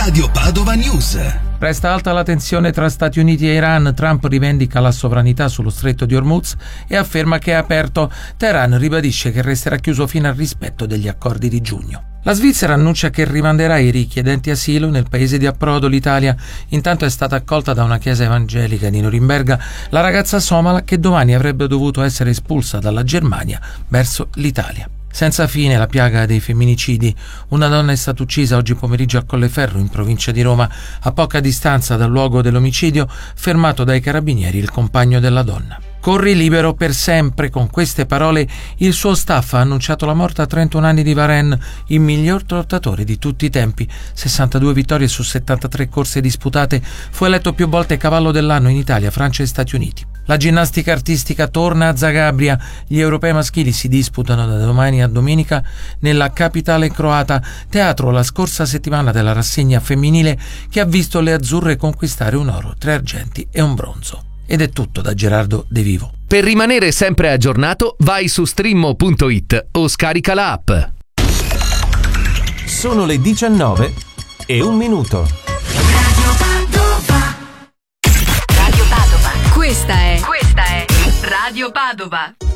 Radio Padova News. Resta alta la tensione tra Stati Uniti e Iran. Trump rivendica la sovranità sullo stretto di Hormuz e afferma che è aperto. Teheran ribadisce che resterà chiuso fino al rispetto degli accordi di giugno. La Svizzera annuncia che rimanderà i richiedenti asilo nel paese di approdo, l'Italia. Intanto è stata accolta da una chiesa evangelica di Norimberga la ragazza somala che domani avrebbe dovuto essere espulsa dalla Germania verso l'Italia. Senza fine la piaga dei femminicidi. Una donna è stata uccisa oggi pomeriggio a Colleferro, in provincia di Roma, a poca distanza dal luogo dell'omicidio, fermato dai carabinieri il compagno della donna. Corri libero per sempre. Con queste parole il suo staff ha annunciato la morte a 31 anni di Varenne, il miglior lottatore di tutti i tempi. 62 vittorie su 73 corse disputate, fu eletto più volte cavallo dell'anno in Italia, Francia e Stati Uniti. La ginnastica artistica torna a Zagabria. Gli europei maschili si disputano da domani a domenica nella capitale croata, teatro la scorsa settimana della rassegna femminile che ha visto le azzurre conquistare un oro, 3 argenti e un bronzo. Ed è tutto da Gerardo De Vivo. Per rimanere sempre aggiornato, vai su streammo.it o scarica la app. Sono le 19:01. Radio Padova. Questa è Radio Padova.